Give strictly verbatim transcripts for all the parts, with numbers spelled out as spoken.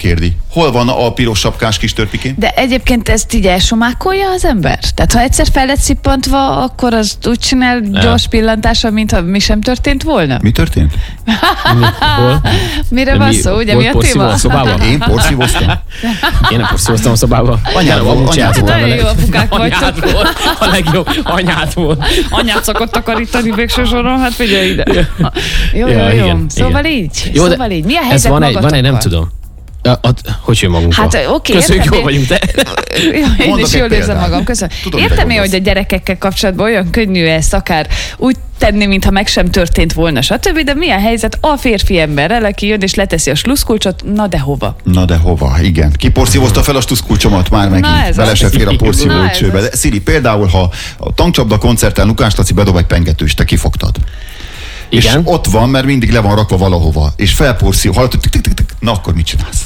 kérdi. Hol van a piros sapkás kis törpikén? De egyébként ezt így elsomákolja az ember? Tehát ha egyszer fel lett szippantva, akkor az úgy csinál gyors pillantása, mintha mi sem történt volna? Mi történt? Hol? Mire De van mi- szó? Ugye volt mi a porszívó téma? a szobában? Én porszívoztam. Én nem porszívoztam a szobába. Anyád volt, anyád volt. Nagyon jó apukák Anyád vagytok. volt. A legjobb. Anyád volt. Anyát szokott takarítani végső soron, hát figyelj ide. Jó, jó, Ja, jó. igen, Szóval igen. így. Jó, de Szóval így. Mi a Ez helyzet van egy, van egy, nem magatokkal? tudom. A, a, hogy jön magunkkal? Hát oké, Köszönjük, értem jól én. vagyunk, te. Én Mondok is egy jól érzem példát. magam, köszönöm. Tudom, mire Értem én, gondolsz. hogy a gyerekekkel kapcsolatban olyan könnyű ezt akár úgy tenni, mintha meg sem történt volna, stb. De mi a helyzet a férfi emberrel, aki jön és leteszi a sluszkulcsot, na de hova? Na de hova? Igen. Ki porszívozta fel a stuszkulcsomat már megint? Na ez Bele az. se fér a Na porszívó ez csőbe. az. De Szili, például, ha a tankcsapda koncerten Lukács Laci bedob egy pengetőst, te kifogtad. Igen. És ott van, mert mindig le van rakva valahova. És felporszív, hallod, tik, tik, tik, tik. Na akkor mit csinálsz?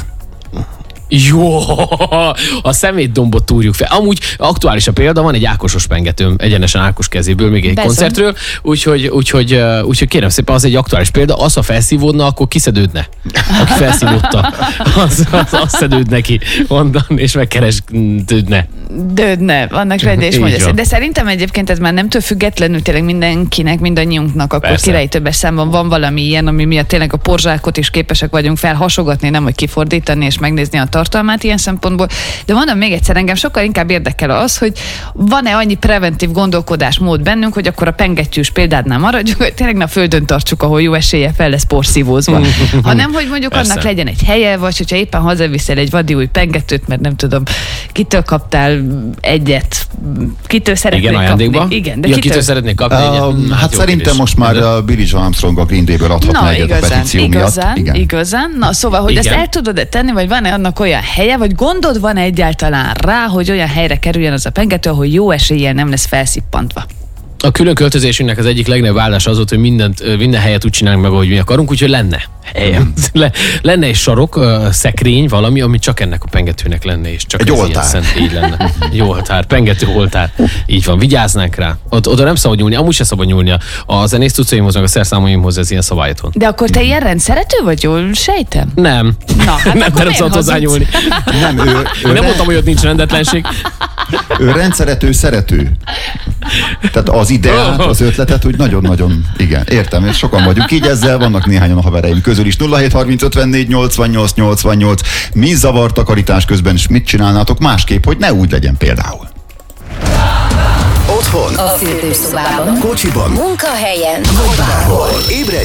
Jó, a szemétdombot túrjuk fel. Amúgy aktuális a példa, van egy Ákosos pengetőm, egyenesen Ákos kezéből, még egy Bezony. koncertről, úgyhogy, úgyhogy, uh, úgyhogy kérem szépen, az egy aktuális példa, az, ha felszívódna, akkor kiszedődne. Aki felszívódta, az, az, az szedődne ki onnan, és megkeresődne. Dödne, annak rendje is Így mondja. van. De szerintem egyébként ez már nemtől függetlenül tényleg mindenkinek, mindannyiunknak, akkor Persze. királyi többes számban van valami ilyen, ami miatt tényleg a porzsákot is képesek vagyunk felhasogatni, nem hogy kifordítani és megnézni a tartalmát ilyen szempontból. De mondom még egyszer, engem sokkal inkább érdekel az, hogy van-e annyi preventív gondolkodásmód bennünk, hogy akkor a pengettyűs példádnál maradjunk, hogy tényleg a földön tartsuk, ahol jó esélye fel lesz porszívózva. Hanem, hogy mondjuk Persze. annak legyen egy helye, vagy hogyha éppen hazaviszel egy vadi új pengetőt, mert nem tudom, kitől kaptál egyet, kitől szeretnél Igen, ajándékba. kapni. Igen, de ja, kitől... kitől szeretnék kapni egyet? Um, Hmm, hát jó szerintem kérdés. most már a Billie Joe Armstrong a Green Day-ből adhatna Na, egyet a igazán, petíció igazán, miatt. Igen. igazán. Na, szóval, hogy Igen. ezt el tudod-e tenni, vagy van-e annak olyan helye, vagy gondod van egyáltalán rá, hogy olyan helyre kerüljön az a pengető, ahol jó eséllyel nem lesz felszippantva? A külön költözésünknek az egyik legnagyobb áldása az volt, hogy mindent, ö, minden helyet úgy csinálunk meg, ahogy mi akarunk, úgyhogy lenne helye. Le, lenne egy sarok, ö, szekrény, valami, ami csak ennek a pengetőnek lenne, és csak Egy ez oltár. ilyen szentély lenne. Egy oltár, pengető oltár. Így van, vigyáznánk rá. Ott, oda nem szabad nyúlni, amúgy se szabad nyúlni. A zenész cuccaimhoz, meg a szerszámaimhoz ez ilyen szabálytlan. De akkor te ilyen rendszerető vagy, jól sejtem? Nem. Na, hát nem, akkor de nem miért szabad hazudsz? hozzányúlni. Nem, ő, ő, Nem re- mondtam, hogy ott nincs rendetlenség. ő rendszerető, szerető. Tehát az ideát, az ötletet úgy nagyon-nagyon, igen, értem, és sokan vagyunk így ezzel, vannak néhányan a havereim közül is. nulla hét harminc ötvennégy nyolcvannyolc nyolcvannyolc. Mi zavar takarítás közben, és mit csinálnátok másképp, hogy ne úgy legyen például? Otthon, A fürdőszobában, kocsiban, munkahelyen, bárhol. Ébredj